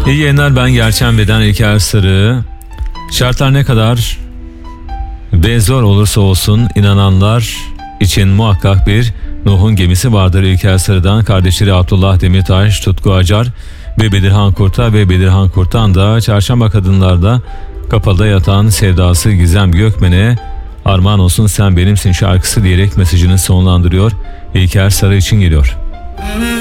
İyi yayınlar, ben Gerçen Beden İlker Sarı. Şartlar ne kadar ve zor olursa olsun inananlar için muhakkak bir Nuh'un gemisi vardır. İlker Sarı'dan kardeşleri Abdullah Demirtaş, Tutku Acar ve Bedirhan Kurt'a ve Bedirhan Kurt'tan da Çarşamba Kadınlar'da Kapalı'da Yatan Sevdası Gizem Gökmen'e armağan olsun sen benimsin şarkısı diyerek mesajını sonlandırıyor. İlker Sarı için geliyor.